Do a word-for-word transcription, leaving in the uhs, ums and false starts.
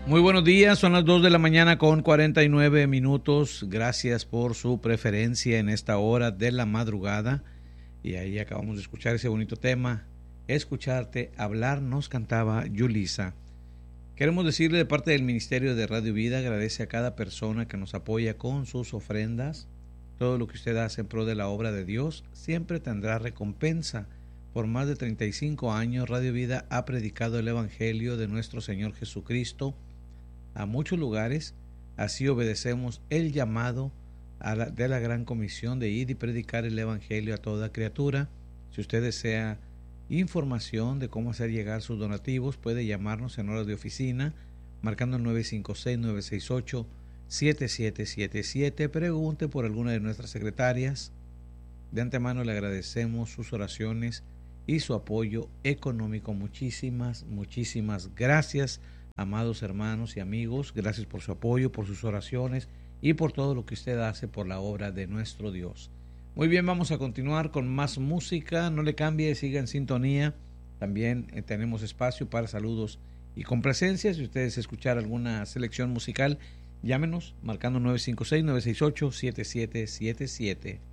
Muy buenos días, son las dos de la mañana con cuarenta y nueve minutos. Gracias por su preferencia en esta hora de la madrugada. Y ahí acabamos de escuchar ese bonito tema. Escucharte hablar, nos cantaba Yulisa. Queremos decirle de parte del Ministerio de Radio Vida, agradece a cada persona que nos apoya con sus ofrendas. Todo lo que usted hace en pro de la obra de Dios siempre tendrá recompensa. Por más de treinta y cinco años, Radio Vida ha predicado el Evangelio de nuestro Señor Jesucristo a muchos lugares. Así obedecemos el llamado a la, de la gran comisión de ir y predicar el Evangelio a toda criatura. Si usted desea información de cómo hacer llegar sus donativos, puede llamarnos en horas de oficina marcando el nueve cinco seis, nueve seis ocho, siete siete siete siete. Pregunte por alguna de nuestras secretarias. De antemano le agradecemos sus oraciones y su apoyo económico. Muchísimas, muchísimas gracias, amados hermanos y amigos. Gracias por su apoyo, por sus oraciones y por todo lo que usted hace por la obra de nuestro Dios. Muy bien, vamos a continuar con más música. No le cambie, siga en sintonía. También eh, tenemos espacio para saludos y complacencias. Si ustedes escuchar alguna selección musical, llámenos marcando nueve cinco seis, nueve seis ocho, siete siete siete siete.